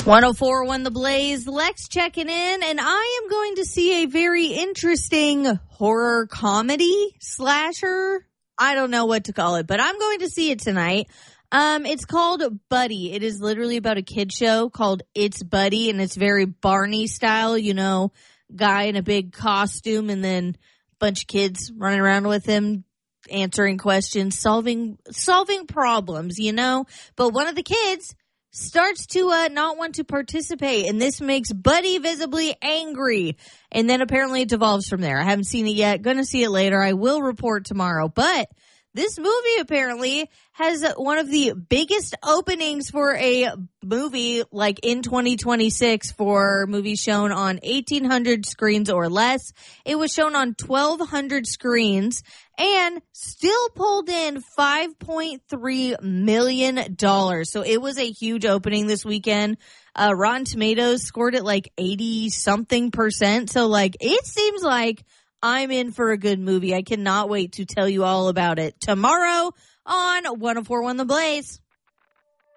104.1 The Blaze, Lex checking in, and I am going to see a very interesting horror comedy slasher. I don't know what to call it, but I'm going to see it tonight. It's called Buddy. It is literally about a kid show called It's Buddy, and it's very Barney style, you know, guy in a big costume and then a bunch of kids running around with him, answering questions, solving problems, you know. But one of the kids starts to not want to participate, and this makes Buddy visibly angry. And then apparently it devolves from there. I haven't seen it yet. Going to see it later. I will report tomorrow. But this movie apparently has one of the biggest openings for a movie like in 2026 for movies shown on 1,800 screens or less. It was shown on 1,200 screens and still pulled in $5.3 million. So it was a huge opening this weekend. Rotten Tomatoes scored it like 80-something%. So like it seems like I'm in for a good movie. I cannot wait to tell you all about it tomorrow on 104.1 The Blaze.